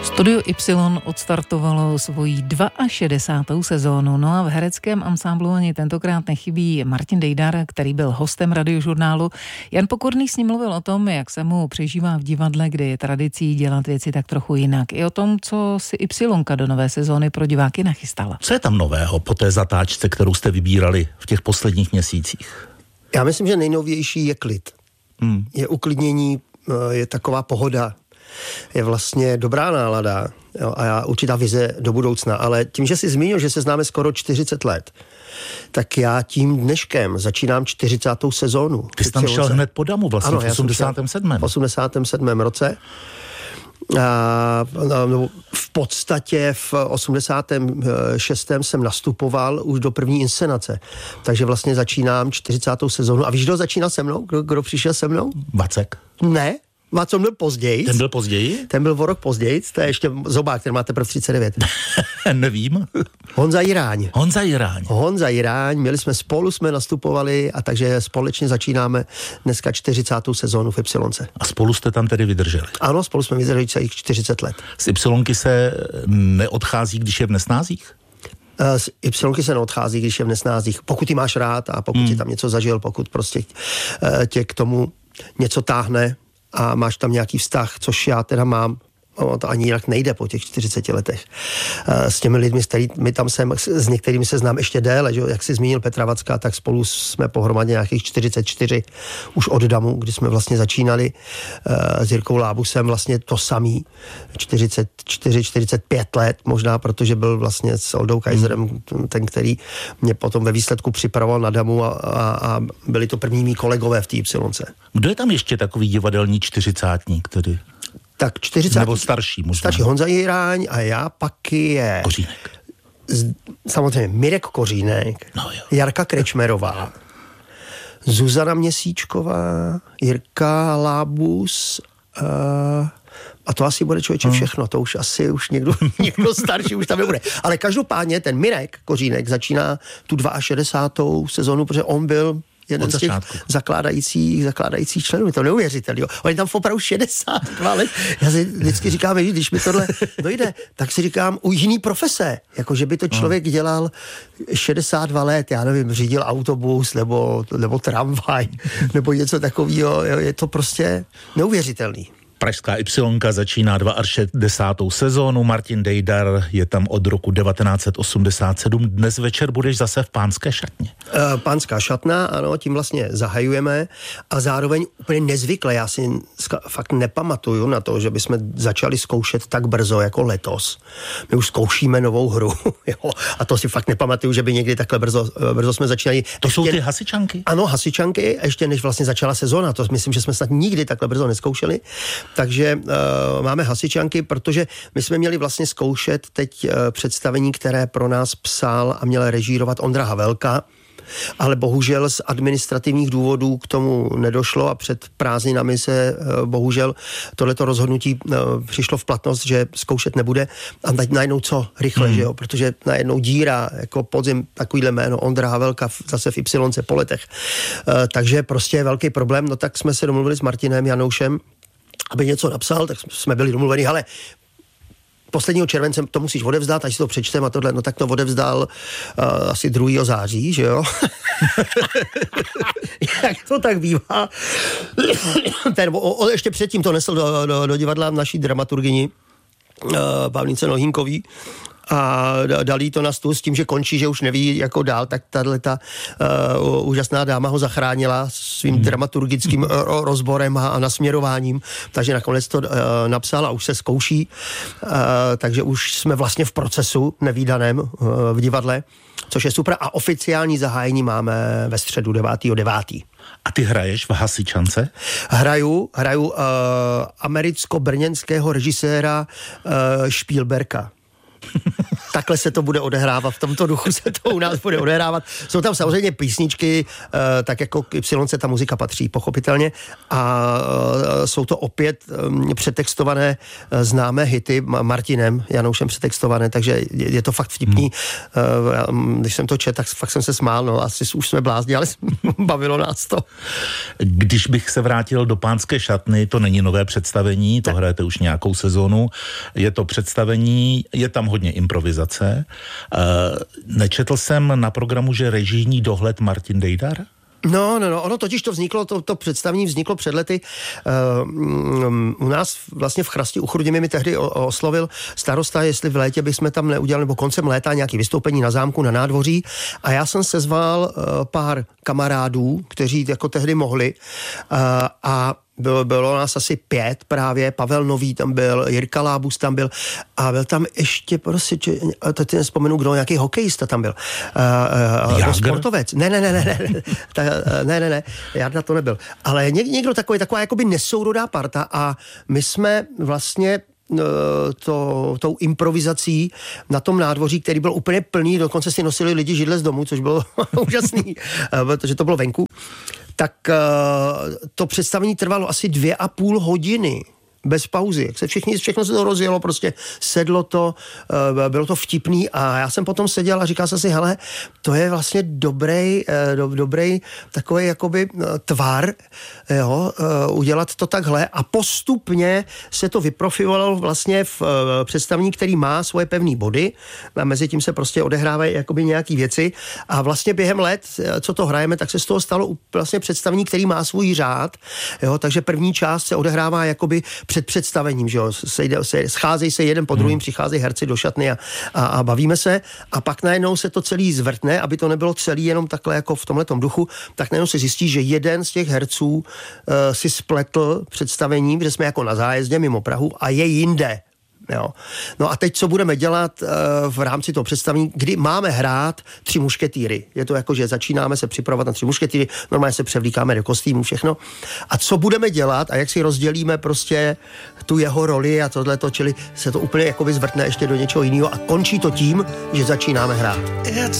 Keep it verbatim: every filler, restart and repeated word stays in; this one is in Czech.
Studio Y odstartovalo svoji šedesátou druhou sezónu, no a v hereckém ansámblu ani tentokrát nechybí Martin Dejdar, který byl hostem Radiožurnálu. Jan Pokorný s ním mluvil o tom, jak se mu přežívá v divadle, kde je tradicí dělat věci tak trochu jinak. I o tom, co si Y do nové sezóny pro diváky nachystala. Co je tam nového po té zatáčce, kterou jste vybírali v těch posledních měsících? Já myslím, že nejnovější je klid. Hmm. Je uklidnění, je taková pohoda. Je vlastně dobrá nálada, jo, a já určitá vize do budoucna, ale tím, že jsi zmínil, že se známe skoro čtyřicet let, tak já tím dneškem začínám čtyřicátou sezónu. Ty jsi tam šel hned po damu vlastně ano, v osmdesátém sedmém. V osmdesátém sedmém roce. A, no, v podstatě v osmdesátém šestém jsem nastupoval už do první inscenace. Takže vlastně začínám čtyřicátou sezónu. A víš, kdo začínal se mnou? Kdo, kdo přišel se mnou? Vacek. Ne. Václav byl později. Ten byl později? Ten byl o rok později, to je ještě zobák, který máte pro třicet devět. Nevím. Honza Jiráň. Honza Jiráň. Honza Jiráň, měli jsme spolu, jsme nastupovali a takže společně začínáme dneska čtyřicátou sezónu v Y. A spolu jste tam tedy vydrželi? Ano, spolu jsme vydrželi celých čtyřicet let. Z Y se neodchází, když je v nesnázích? Z Y se neodchází, když je v nesnázích. Pokud ji máš rád a pokud hmm. ti tam něco zažil, pokud prostě tě k tomu něco táhne, a máš tam nějaký vztah, což já teda mám, no, to ani jinak nejde po těch čtyřiceti letech. S těmi lidmi, s kterými tam jsem, s některými se znám ještě déle, že? Jak jsi zmínil Petra Vacka, tak spolu jsme pohromadě nějakých čtyřicet čtyři už od damu, kdy jsme vlastně začínali s Jirkou Lábusem vlastně to samý, čtyřicet čtyři čtyřicet pět let možná, protože byl vlastně s Oldou Kaiserem ten, který mě potom ve výsledku připravoval na damu a, a, a byli to první mý kolegové v té Y. Kdo je tam ještě takový divadelní čtyřicátník, který... Tak čtyřicet Nebo starší možná. Starší Honza Jiráň a já pak je... Kořínek. Z, samozřejmě Mirek Kořínek, no jo. Jarka Krečmerová, Zuzana Měsíčková, Jirka Lábus uh, a to asi bude člověče všechno, to už asi už někdo, někdo starší už tam nebude. Ale každopádně ten Mirek Kořínek začíná tu šedesátou druhou sezonu, protože on byl jeden z těch zakládajících, zakládajících členů. Je to neuvěřitelný. On je tam opravdu šedesát dva let. Já si vždycky říkám, že když mi tohle dojde, tak si říkám u jiný profese. Jako, že by to člověk dělal šedesát dva let, já nevím, řídil autobus nebo, nebo tramvaj nebo něco takového. Je to prostě neuvěřitelný. Pražská Y začíná šedesátou druhou sezónu, Martin Dejdar je tam od roku devatenáct set osmdesát sedm. Dnes večer budeš zase v Pánské šatně. Uh, Pánská šatna, ano, tím vlastně zahajujeme a zároveň úplně nezvykle, já si fakt nepamatuju na to, že bychom začali zkoušet tak brzo jako letos. My už zkoušíme novou hru, jo, a to si fakt nepamatuju, že by někdy takhle brzo, brzo jsme začínali. To ještě, jsou ty hasičanky? Ano, hasičanky, ještě než vlastně začala sezóna, to myslím, že jsme snad nikdy takhle brzo nezkoušeli. Takže uh, máme hasičanky, protože my jsme měli vlastně zkoušet teď uh, představení, které pro nás psal a měl režírovat Ondra Havelka, ale bohužel z administrativních důvodů k tomu nedošlo a před prázdninami se uh, bohužel tohleto rozhodnutí uh, přišlo v platnost, že zkoušet nebude a teď najednou co rychle, hmm. že jo, protože najednou díra, jako podzim, takovýhle jméno Ondra Havelka zase v Y po letech. Uh, takže prostě je velký problém, no tak jsme se domluvili s Martinem Janoušem, aby něco napsal, tak jsme byli domluveni, ale posledního července to musíš odevzdat, až si to přečtem a tohle, no tak to odevzdal uh, asi druhého září, že jo? Jak to tak bývá. Ten, o, o, ještě předtím to nesl do, do, do divadla naší dramaturgyni uh, Pavlínce Nohínkový a dali to na stůl s tím, že končí, že už neví jako dál, tak tato uh, úžasná dáma ho zachránila svým hmm. dramaturgickým uh, rozborem a, a nasměrováním, takže nakonec to uh, napsal a už se zkouší, uh, takže už jsme vlastně v procesu nevídaném uh, v divadle, což je super a oficiální zahájení máme ve středu devátého devátého A ty hraješ v hasičance? Hraju, hraju uh, americko-brněnského režiséra uh, Spielberga. takhle se to bude odehrávat, v tomto duchu se to u nás bude odehrávat. Jsou tam samozřejmě písničky, tak jako k Y C ta muzika patří, pochopitelně, a jsou to opět přetextované známé hity Martinem Janoušem přetextované, takže je to fakt vtipný. Hmm. Když jsem to četl, tak fakt jsem se smál, no asi už jsme blázni, ale bavilo nás to. Když bych se vrátil do Pánské šatny, to není nové představení, to hrajete už nějakou sezónu, je to představení, je tam hodně improvizace. Nečetl jsem na programu, že režijní dohled Martin Dejdar? No, no, no, ono totiž to vzniklo, to, to představení vzniklo před lety. Uh, um, u nás vlastně v Chrasti u Chrudimi mi tehdy o, oslovil starosta, jestli v létě bychom tam neudělali, nebo koncem léta nějaké vystoupení na zámku, na nádvoří. A já jsem sezval uh, pár kamarádů, kteří jako tehdy mohli. Uh, a Bylo, bylo nás asi pět právě, Pavel Nový tam byl, Jirka Lábus tam byl a byl tam ještě prostě, teď nespomenu, kdo, nějaký hokejista tam byl. Uh, uh, sportovec. Ne, ne, ne, ne, ne, ta, ne, ne, ne, Jarda to nebyl. Ale něk, někdo takový, taková jakoby nesourodá parta a my jsme vlastně To, tou improvizací na tom nádvoří, který byl úplně plný, dokonce si nosili lidi židle z domu, což bylo úžasný, protože to bylo venku, tak to představení trvalo asi dvě a půl hodiny. Bez pauzy. Jak se všichni, všechno se to rozjelo, prostě sedlo to, bylo to vtipný a já jsem potom seděl a říkal jsem si, hele, to je vlastně dobrý, do, dobrý takový jakoby tvar, jo, udělat to takhle a postupně se to vyprofilovalo vlastně v představení, který má svoje pevné body a mezi tím se prostě odehrávají jakoby nějaký věci a vlastně během let, co to hrajeme, tak se z toho stalo vlastně představení, který má svůj řád, jo, takže první část se odehrává jakoby před představením, že jo, sejde, se, scházejí se jeden po druhým, hmm. přicházejí herci do šatny a, a, a bavíme se a pak najednou se to celý zvrtne, aby to nebylo celý jenom takhle jako v tomhletom duchu, tak najednou se zjistí, že jeden z těch herců uh, si spletl představení, že jsme jako na zájezdě mimo Prahu a je jinde. Jo. No a teď, co budeme dělat uh, v rámci toho představení, kdy máme hrát Tři mušketýry. Je to jako, že začínáme se připravovat na Tři mušketýry, normálně se převlíkáme do kostýmů, všechno. A co budeme dělat a jak si rozdělíme prostě tu jeho roli a tohleto, čili se to úplně jakoby zvrtne ještě do něčeho jiného a končí to tím, že začínáme hrát.